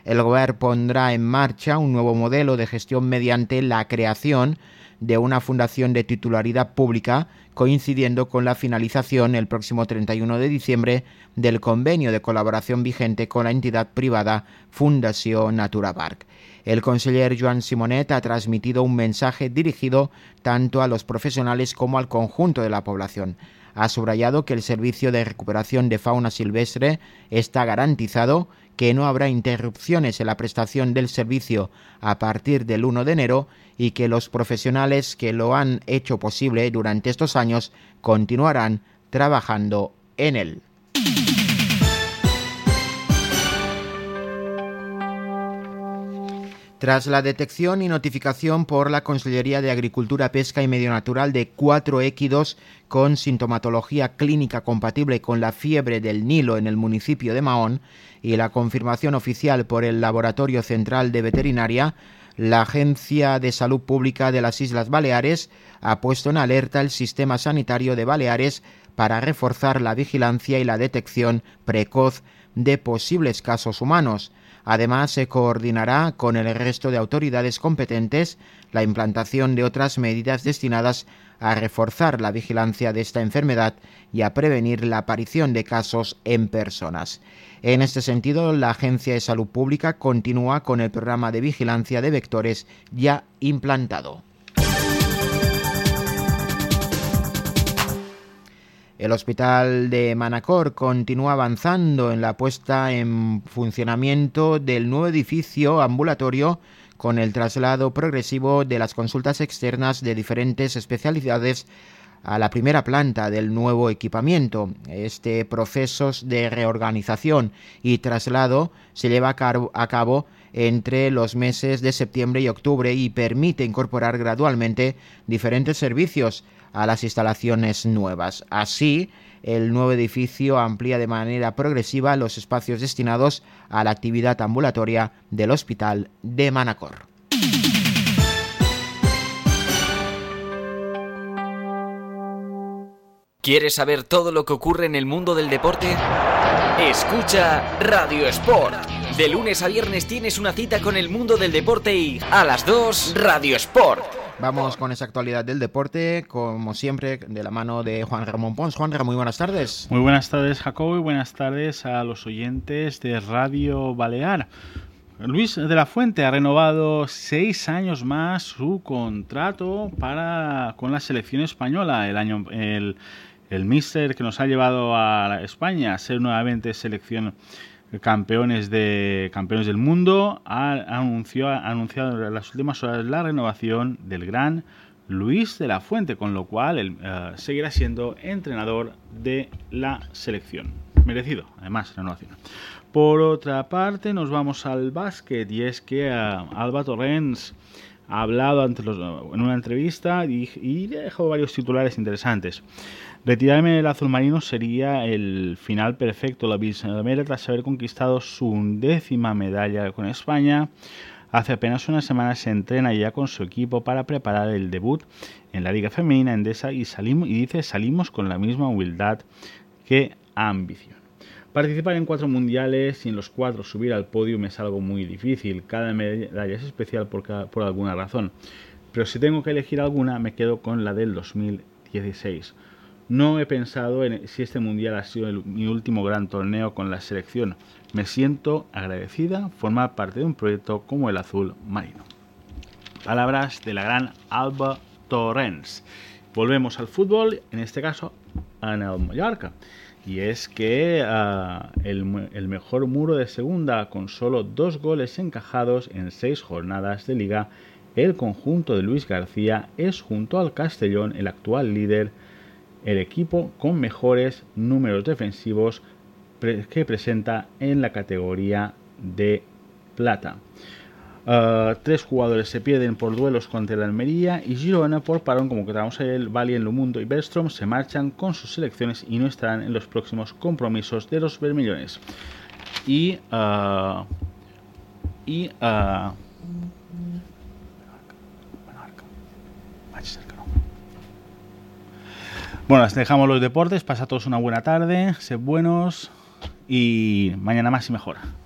El Gobierno pondrá en marcha un nuevo modelo de gestión mediante la creación de una fundación de titularidad pública, coincidiendo con la finalización el próximo 31 de diciembre del convenio de colaboración vigente con la entidad privada Fundació Naturapark. El conseller Joan Simonet ha transmitido un mensaje dirigido tanto a los profesionales como al conjunto de la población. Ha subrayado que el servicio de recuperación de fauna silvestre está garantizado, que no habrá interrupciones en la prestación del servicio a partir del 1 de enero y que los profesionales que lo han hecho posible durante estos años continuarán trabajando en él. Tras la detección y notificación por la Consellería de Agricultura, Pesca y Medio Natural de 4 équidos con sintomatología clínica compatible con la fiebre del Nilo en el municipio de Mahón y la confirmación oficial por el Laboratorio Central de Veterinaria, la Agencia de Salud Pública de las Islas Baleares ha puesto en alerta el sistema sanitario de Baleares para reforzar la vigilancia y la detección precoz de posibles casos humanos. Además, se coordinará con el resto de autoridades competentes la implantación de otras medidas destinadas a reforzar la vigilancia de esta enfermedad y a prevenir la aparición de casos en personas. En este sentido, la Agencia de Salud Pública continúa con el programa de vigilancia de vectores ya implantado. El Hospital de Manacor continúa avanzando en la puesta en funcionamiento del nuevo edificio ambulatorio con el traslado progresivo de las consultas externas de diferentes especialidades a la primera planta del nuevo equipamiento. Este proceso de reorganización y traslado se lleva a cabo entre los meses de septiembre y octubre y permite incorporar gradualmente diferentes servicios a las instalaciones nuevas. Así, el nuevo edificio amplía de manera progresiva los espacios destinados a la actividad ambulatoria del Hospital de Manacor. ¿Quieres saber todo lo que ocurre en el mundo del deporte? Escucha Radio Sport. De lunes a viernes tienes una cita con el mundo del deporte y a las 2 Radio Sport. Vamos con esa actualidad del deporte, como siempre, de la mano de Juan Ramón Pons. Juan Ramón, muy buenas tardes. Muy buenas tardes, Jacobo, y buenas tardes a los oyentes de Radio Balear. Luis de la Fuente ha renovado 6 años más su contrato con la selección española. El míster que nos ha llevado a España a ser nuevamente selección campeones del mundo ha anunciado en las últimas horas la renovación del gran Luis de la Fuente, con lo cual él seguirá siendo entrenador de la selección. Merecido, además, renovación. Por otra parte, nos vamos al básquet, y es que Alba Torrens ha hablado en una entrevista y ha dejado varios titulares interesantes. Retirarme del azul marino sería el final perfecto. La bisonera, tras haber conquistado su 11ª medalla con España, hace apenas unas semanas se entrena ya con su equipo para preparar el debut en la Liga Femenina Endesa y salimos con la misma humildad que ambición. Participar en 4 mundiales y en los 4 subir al podio es algo muy difícil. Cada medalla es especial por alguna razón. Pero si tengo que elegir alguna, me quedo con la del 2016. No he pensado en si este mundial ha sido mi último gran torneo con la selección. Me siento agradecida formar parte de un proyecto como el azul marino. Palabras de la gran Alba Torrens. Volvemos al fútbol, en este caso en el Mallorca. Y es que el mejor muro de segunda, con solo 2 goles encajados en 6 jornadas de liga, el conjunto de Luis García es, junto al Castellón, el actual líder, el equipo con mejores números defensivos que presenta en la categoría de plata. 3 jugadores se pierden por duelos contra el Almería y Girona por parón, como que traemos el Bali, Lumundo y Bergstrom se marchan con sus selecciones y no estarán en los próximos compromisos de los bermellones. Bueno, dejamos los deportes, pasa a todos una buena tarde, sed buenos y mañana más y mejor.